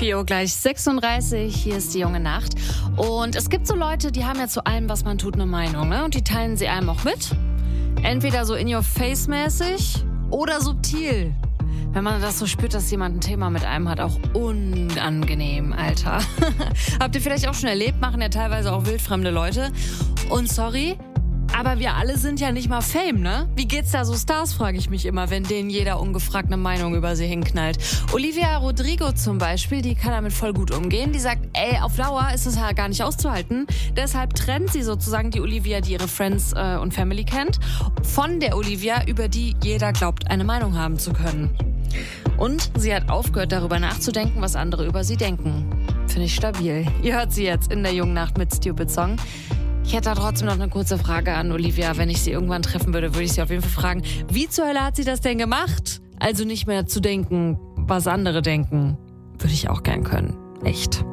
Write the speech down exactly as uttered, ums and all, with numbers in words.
vier Uhr gleich sechsunddreißig, hier ist die junge Nacht. Und es gibt so Leute, die haben ja zu allem, was man tut, eine Meinung, ne? Und die teilen sie einem auch mit. Entweder so in your face mäßig oder subtil. Wenn man das so spürt, dass jemand ein Thema mit einem hat, auch unangenehm, Alter. Habt ihr vielleicht auch schon erlebt, machen ja teilweise auch wildfremde Leute. Und sorry, aber wir alle sind ja nicht mal Fame, ne? Wie geht's da so Stars, frage ich mich immer, wenn denen jeder ungefragt eine Meinung über sie hinknallt. Olivia Rodrigo zum Beispiel, die kann damit voll gut umgehen. Die sagt, ey, auf Dauer ist es ja gar nicht auszuhalten. Deshalb trennt sie sozusagen die Olivia, die ihre Friends äh, und Family kennt, von der Olivia, über die jeder glaubt, eine Meinung haben zu können. Und sie hat aufgehört, darüber nachzudenken, was andere über sie denken. Finde ich stabil. Ihr hört sie jetzt in der jungen Nacht mit Stupid Song. Ich hätte da trotzdem noch eine kurze Frage an Olivia. Wenn ich sie irgendwann treffen würde, würde ich sie auf jeden Fall fragen, wie zur Hölle hat sie das denn gemacht? Also nicht mehr zu denken, was andere denken. Würde ich auch gern können. Echt.